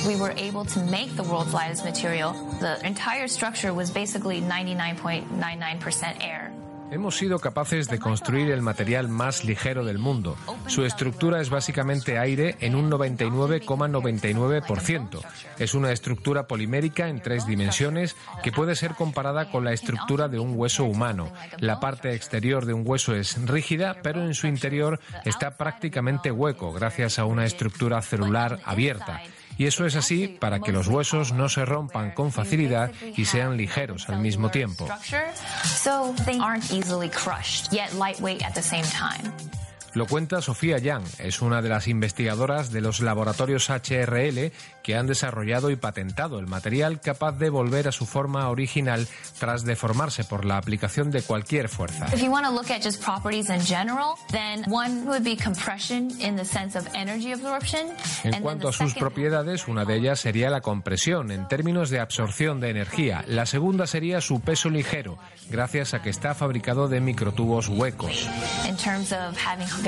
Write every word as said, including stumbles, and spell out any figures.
we were able to make the world's lightest material. The entire structure was basically ninety-nine point nine nine percent air. Hemos sido capaces de construir el material más ligero del mundo. Su estructura es básicamente aire en un noventa y nueve coma noventa y nueve por ciento. Es una estructura polimérica en tres dimensiones que puede ser comparada con la estructura de un hueso humano. La parte exterior de un hueso es rígida, pero en su interior está prácticamente hueco gracias a una estructura celular abierta. Y eso es así para que los huesos no se rompan con facilidad y sean ligeros al mismo tiempo. Lo cuenta Sofía Yang, es una de las investigadoras de los laboratorios H R L que han desarrollado y patentado el material capaz de volver a su forma original tras deformarse por la aplicación de cualquier fuerza. En cuanto a sus propiedades, una de ellas sería la compresión en términos de absorción de energía. La segunda sería su peso ligero, gracias a que está fabricado de microtubos huecos.